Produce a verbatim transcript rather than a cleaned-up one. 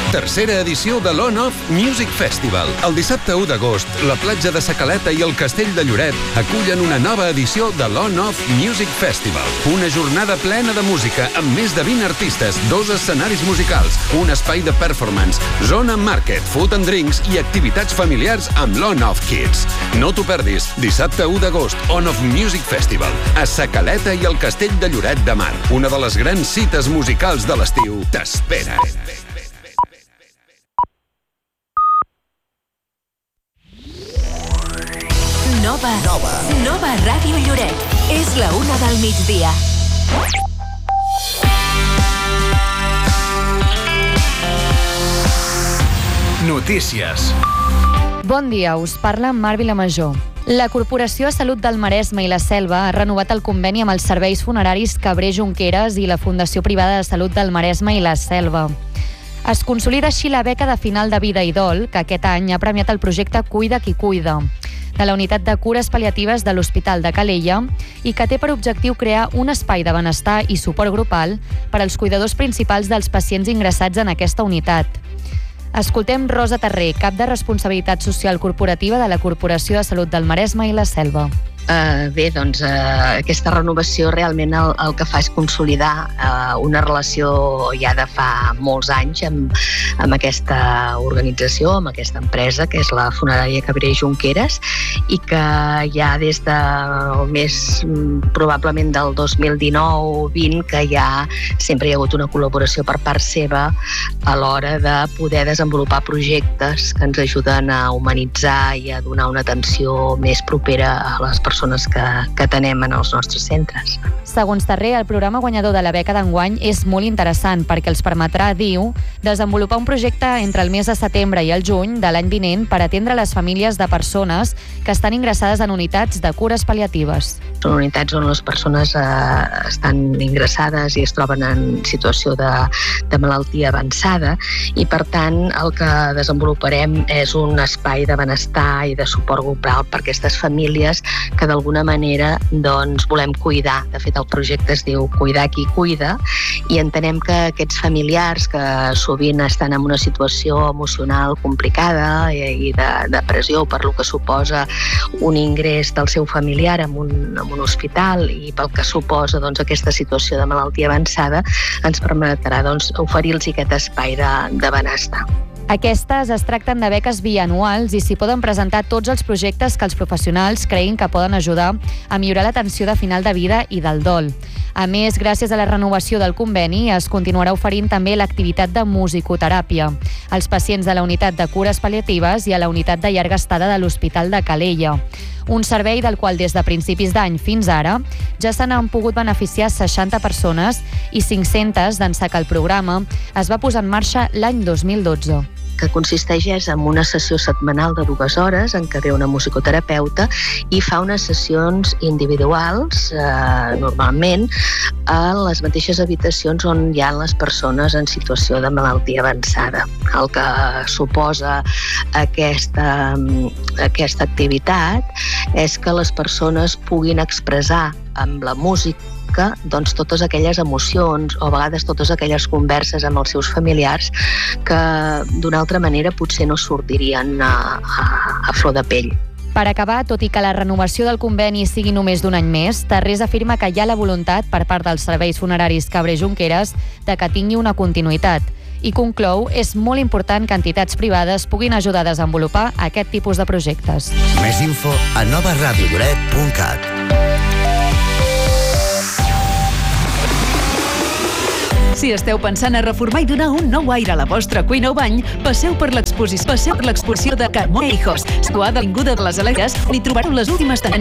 Tercera edició de l'On-Off Music Festival. El dissabte u d'agost, la platja de Sa Caleta i el Castell de Lloret acullen una nova edició de l'On-Off Music Festival. Una jornada plena de música amb més de vint artistes, dos escenaris musicals, un espai de performance, zona market, food and drinks i activitats familiars amb l'On-Off Kids. No t'ho perdis. Dissabte u d'agost, On-Off Music Festival, a Sa Caleta i el Castell de Lloret de Mar. Una de les grans cites musicals de l'estiu t'espera. Nova. Nova. Nova Ràdio Lloret. És la una del migdia. Notícies. Bon dia, us parla Mar Vilamajor. La Corporació de Salut del Maresme i la Selva ha renovat el conveni amb els serveis funeraris Cabré Junqueras i la Fundació Privada de Salut del Maresme i la Selva. Es consolida així la beca de final de vida i dol, que aquest any ha premiat el projecte Cuida qui cuida, de la Unitat de Cures Pal·liatives de l'Hospital de Calella i que té per objectiu crear un espai de benestar i suport grupal per als cuidadors principals dels pacients ingressats en aquesta unitat. Escoltem Rosa Terré, cap de Responsabilitat Social Corporativa de la Corporació de Salut del Maresme i la Selva. Uh, bé, doncs uh, aquesta renovació realment el, el que fa és consolidar uh, una relació ja de fa molts anys amb, amb aquesta organització, amb aquesta empresa que és la funerària Cabré Junqueras i que ja des del mes probablement del dos mil dinou vint que ja sempre hi ha hagut una col·laboració per part seva a l'hora de poder desenvolupar projectes que ens ajuden a humanitzar i a donar una atenció més propera a les persones persones que, que tenem en els nostres centres. Segons Terré, el programa guanyador de la beca d'enguany és molt interessant perquè els permetrà, diu, desenvolupar un projecte entre el mes de setembre i el juny de l'any vinent per atendre les famílies de persones que estan ingressades en unitats de cures pal·liatives. Són unitats on les persones eh, estan ingressades i es troben en situació de, de malaltia avançada i, per tant, el que desenvoluparem és un espai de benestar i de suport grupal per aquestes famílies que d'alguna manera doncs, volem cuidar. De fet, el projecte es diu Cuidar qui cuida i entenem que aquests familiars que sovint estan en una situació emocional complicada i de depressió per lo que suposa un ingrés del seu familiar en un, en un hospital i pel que suposa doncs, aquesta situació de malaltia avançada, ens permetrà doncs, oferir-los aquest espai de, de benestar. Aquestes es tracten de beques bianuals i s'hi poden presentar tots els projectes que els professionals creguin que poden ajudar a millorar l'atenció de final de vida i del dol. A més, gràcies a la renovació del conveni, es continuarà oferint també l'activitat de musicoteràpia als pacients de la unitat de cures pal·liatives i a la unitat de llarga estada de l'Hospital de Calella. Un servei del qual des de principis d'any fins ara ja se n'han pogut beneficiar seixanta persones i cinc-centes d'ençà que el programa es va posar en marxa l'any dos mil dotze. Que consisteix en una sessió setmanal de dues hores en què ve una musicoterapeuta i fa unes sessions individuals, eh, normalment, a les mateixes habitacions on hi ha les persones en situació de malaltia avançada. El que suposa aquesta, aquesta activitat és que les persones puguin expressar amb la música doncs totes aquelles emocions o a vegades totes aquelles converses amb els seus familiars que d'una altra manera potser no sortirien a, a, a flor de pell. Per acabar, tot i que la renovació del conveni sigui només d'un any més, Terrés afirma que hi ha la voluntat per part dels serveis funeraris Cabré Junqueras de que tingui una continuïtat. I conclou, és molt important que entitats privades puguin ajudar a desenvolupar aquest tipus de projectes. Més info a nova ràdio lloret punt cat. Si esteu pensant a reformar i donar un nou aire a la vostra cuina o bany, passeu per l'exposició passeu per l'exposició de Carmona Hijos, situada a l'Avinguda de les Alegres, on hi trobareu les últimes tendències